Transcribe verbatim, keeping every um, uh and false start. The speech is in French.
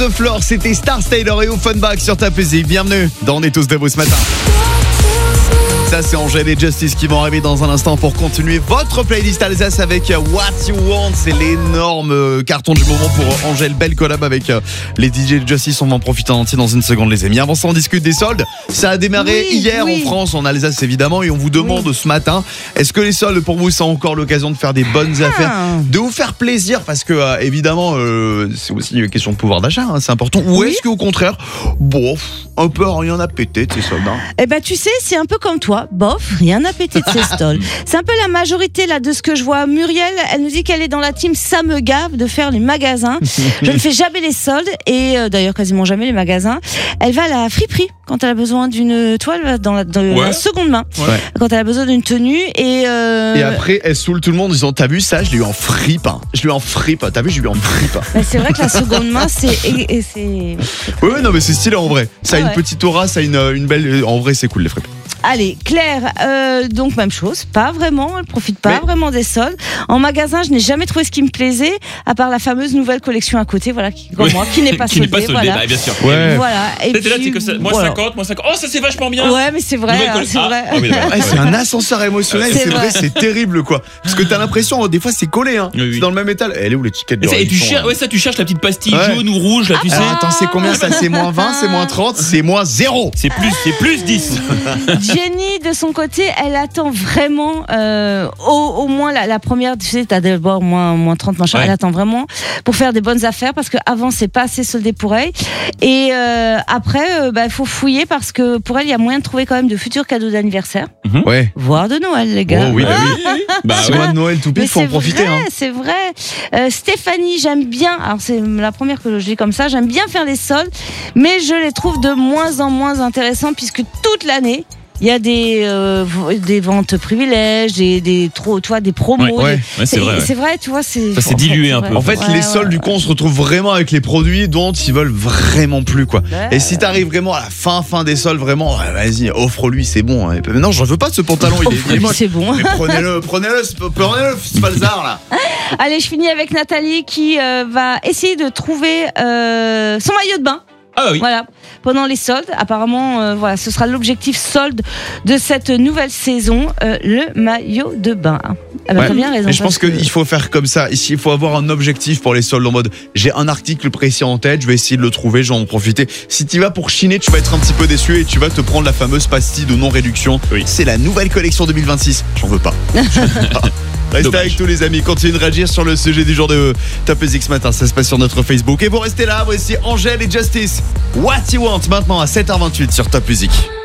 De Flore, c'était Star Taylor et Offenbach sur ta musique. Bienvenue dans On est tous debout ce matin. Ça, c'est Angèle et Justice qui vont arriver dans un instant pour continuer votre playlist Alsace avec What You Want. C'est l'énorme carton du moment pour Angèle. Belle collab avec les D J de Justice. On va en profiter en entier dans une seconde, les amis. Avant ça, on discute des soldes. Ça a démarré oui, hier oui. en France, en Alsace évidemment. Et on vous demande oui. ce matin, est-ce que les soldes pour vous, c'est encore l'occasion de faire des bonnes ah. affaires, de vous faire plaisir? Parce que euh, évidemment, euh, c'est aussi une question de pouvoir d'achat, hein, c'est important. Ou oui. est-ce qu'au contraire, bon, un peu rien à péter de ces soldes, hein? Eh ben, tu sais, c'est un peu comme toi. Bof, rien à péter de ces soldes. C'est un peu la majorité là de ce que je vois. Muriel, elle nous dit qu'elle est dans la team ça me gave de faire les magasins. Je ne fais jamais les soldes et euh, d'ailleurs quasiment jamais les magasins. Elle va à la friperie quand elle a besoin d'une toile dans la, dans ouais. la seconde main. Ouais. Quand elle a besoin d'une tenue et euh... et après elle saoule tout le monde en disant t'as vu ça, je l'ai eu en fripe. Hein. Je l'ai eu en fripe. T'as vu, je l'ai eu en fripe. Mais c'est vrai que la seconde main c'est et, et c'est. Oui, oui, non mais c'est stylé en vrai. Ça a ah, une ouais. petite aura, ça a une une belle. En vrai, c'est cool les fripes. Allez, Claire, euh, donc même chose, pas vraiment, elle profite pas Mais... vraiment des soldes. En magasin, je n'ai jamais trouvé ce qui me plaisait, à part la fameuse nouvelle collection à côté, voilà, qui, comme oui. moi, qui n'est pas qui soldée. N'est pas soldée, voilà. bah, bien sûr. Ouais. Voilà. Et puis, là, c'est que ça, moins voilà. cinquante, moins cinquante. Oh, ça c'est vachement bien. Ouais, mais c'est vrai. Hein, c'est, ah. vrai. Ah, oui, ouais, c'est un ascenseur émotionnel, c'est, c'est vrai, vrai c'est terrible quoi. Parce que t'as l'impression, des fois c'est collé, hein. Oui, oui. C'est dans le même étal. Elle est où l'étiquette de et, et tu cherches, ouais, ça, tu cherches la petite pastille ouais. jaune ou rouge, là, tu ah, sais. Ah, attends, c'est combien ça? C'est moins vingt, c'est moins trente, c'est moins zéro. C'est plus, c'est plus dix. Jenny, de son côté, elle attend vraiment euh, au, au moins la, la première, tu sais, t'as d'abord moins, moins trente machin, ouais. elle attend vraiment pour faire des bonnes affaires parce qu'avant c'est pas assez soldé pour elle et euh, après il euh, bah, faut fouiller parce que pour elle il y a moyen de trouver quand même de futurs cadeaux d'anniversaire, mm-hmm. ouais. voire de Noël les gars. Oh, oui, bah, oui. bah, c'est mois de Noël tout pile, faut en profiter. Vrai, hein. C'est vrai. Euh, Stéphanie, j'aime bien, alors c'est la première que je dis comme ça, j'aime bien faire les soldes mais je les trouve de moins en moins intéressants puisque toute l'année il y a des, euh, des ventes privilèges, des, des, trop, tu vois, des promos. Ouais, ouais, des... ouais, c'est, vrai, ouais. c'est vrai, tu vois. C'est, ça s'est dilué fait, un peu. En fait, ouais, les soldes, ouais, du coup, on se retrouve vraiment avec les produits dont ils veulent vraiment plus, quoi. Ouais. Et si t'arrives vraiment à la fin, fin des soldes, vraiment, vas-y, offre-lui, c'est bon. Hein. Mais non, j'en veux pas de ce pantalon, il est, il est moche. C'est bon. Mais prenez-le, prenez-le, prenez-le, c'est pas le zar, là. Allez, je finis avec Nathalie qui euh, va essayer de trouver euh, son maillot de bain. Ah oui. Voilà, pendant les soldes, apparemment, euh, voilà, ce sera l'objectif solde de cette nouvelle saison, euh, le maillot de bain. Elle a ouais. bien raison. Mais je pense que... qu'il faut faire comme ça. Ici, il faut avoir un objectif pour les soldes en mode j'ai un article précis en tête, je vais essayer de le trouver, je vais en profiter. Si tu vas pour chiner, tu vas être un petit peu déçu et tu vas te prendre la fameuse pastille de non-réduction. Oui. C'est la nouvelle collection deux mille vingt-six. J'en veux pas. Restez Dommage. Avec tous les amis, continuez de réagir sur le sujet du jour de Top Music ce matin, ça se passe sur notre Facebook. Et vous restez là, voici Angèle et Justice. What You Want maintenant à sept heures vingt-huit sur Top Music.